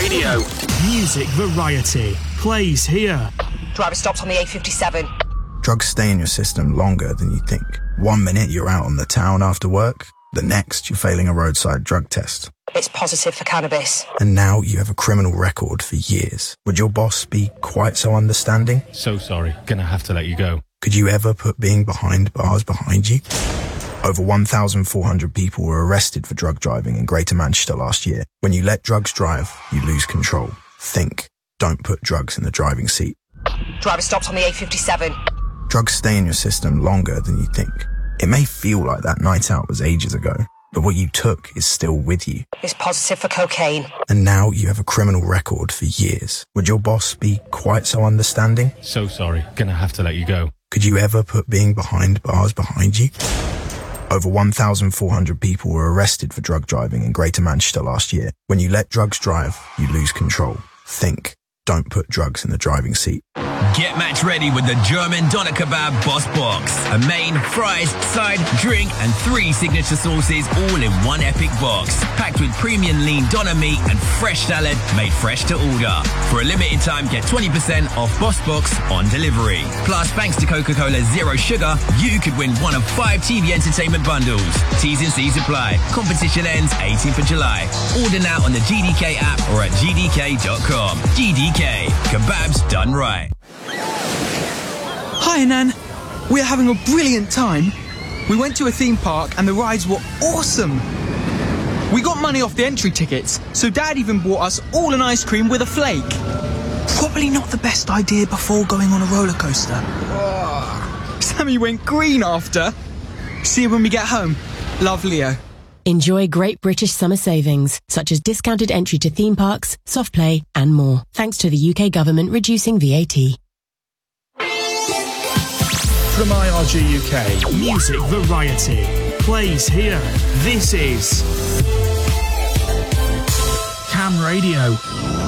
Radio. Music variety plays here. Driver stopped on the A57. Drugs stay in your system longer than you think. 1 minute you're out on the town after work, the next you're failing a roadside drug test. It's positive for cannabis. And now you have a criminal record for years. Would your boss be quite so understanding? So sorry, gonna have to let you go. Could you ever put being behind bars behind you? Over 1,400 people were arrested for drug driving in Greater Manchester last year. When you let drugs drive, you lose control. Think. Don't put drugs in the driving seat. Driver stopped on the A57. Drugs stay in your system longer than you think. It may feel like that night out was ages ago, but what you took is still with you. It's positive for cocaine. And now you have a criminal record for years. Would your boss be quite so understanding? So sorry, gonna have to let you go. Could you ever put being behind bars behind you? Over 1,400 people were arrested for drug driving in Greater Manchester last year. When you let drugs drive, you lose control. Think. Don't put drugs in the driving seat. Get match ready with the German Doner Kebab Boss Box. A main, fries, side, drink and 3 signature sauces all in one epic box. Packed with premium lean doner meat and fresh salad made fresh to order. For a limited time, get 20% off Boss Box on delivery. Plus, thanks to Coca-Cola Zero Sugar, you could win one of 5 TV entertainment bundles. T's and C's apply. Competition ends 18th of July. Order now on the GDK app or at gdk.com. GDK. Kebabs done right. Hi, Nan. We're having a brilliant time. We went to a theme park and the rides were awesome. We got money off the entry tickets, so Dad even bought us all an ice cream with a flake. Probably not the best idea before going on a roller coaster. Sammy went green after. See you when we get home. Love, Leo. Enjoy great British summer savings, such as discounted entry to theme parks, soft play and more, thanks to the UK government reducing VAT. From IRG UK, music variety plays here. This is Cam Radio.